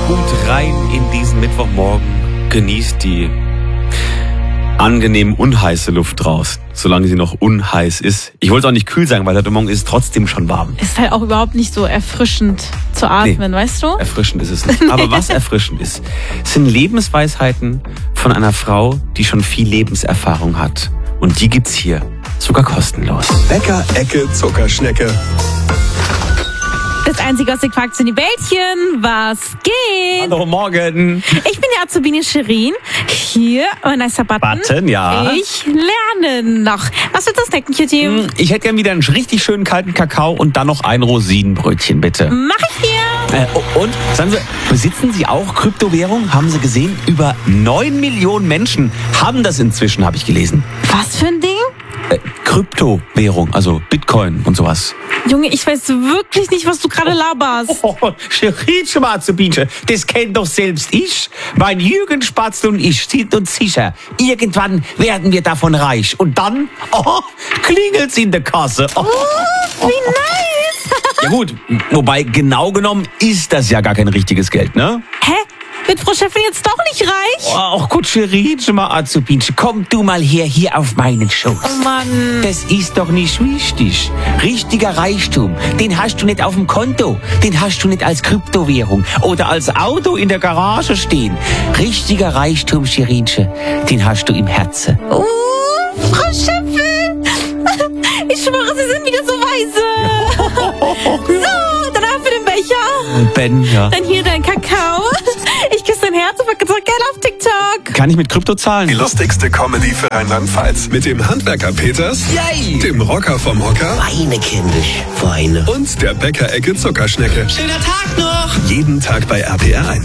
gut rein in diesen Mittwochmorgen. Genießt die angenehm unheiße Luft draußen, solange sie noch unheiß ist. Ich wollte auch nicht kühl sagen, weil heute Morgen ist es trotzdem schon warm. Ist halt auch überhaupt nicht so erfrischend zu atmen, weißt du? Erfrischend ist es nicht. Aber was erfrischend ist, sind Lebensweisheiten von einer Frau, die schon viel Lebenserfahrung hat. Und die gibt's hier sogar kostenlos. Bäcker, Ecke, Zuckerschnecke. Das einzige aus den Quarks in die Bällchen. Was geht? Hallo, morgen. Ich bin die Azubine Shirin. Hier, mein nicer Button. Ja. Ich lerne noch. Was wird das snacken, Cutie? Ich hätte gern wieder einen richtig schönen kalten Kakao und dann noch ein Rosinenbrötchen, bitte. Mach ich dir. Und, sagen Sie, besitzen Sie auch Kryptowährung? Haben Sie gesehen? Über 9 Millionen Menschen haben das inzwischen, habe ich gelesen. Was für ein Ding? Kryptowährung, also Bitcoin und sowas. Junge, ich weiß wirklich nicht, was du gerade laberst. Shirin, Azubine, das kennt doch selbst ich. Mein Jürgen Spatzel und ich sind uns sicher, irgendwann werden wir davon reich. Und dann, klingelt's in der Kasse. Wie nice. Ja gut, wobei genau genommen ist das ja gar kein richtiges Geld, ne? Hä? Wird Frau Chefin jetzt doch nicht reich? Ach gut, Shirin, Azubine, komm du mal her, hier auf meinen Schoß. Oh Mann. Das ist doch nicht wichtig. Richtiger Reichtum, den hast du nicht auf dem Konto. Den hast du nicht als Kryptowährung oder als Auto in der Garage stehen. Richtiger Reichtum, Shirinche, den hast du im Herzen. Frau Chefin. Ich schwöre, Sie sind wieder so weise. So, danach für den Becher. Ben, ja. Dann hier dein Kakao. Ich küsse dein Herz und verkaufe Geld auf TikTok. Kann ich mit Krypto zahlen? Die lustigste Comedy für Rheinland-Pfalz. Mit dem Handwerker Peters, Yay! dem Rocker vom Hocker Weine, kindisch, Weine. und der Bäcker, Ecke, Zuckerschnecke. Schöner Tag noch! Jeden Tag bei RPR 1.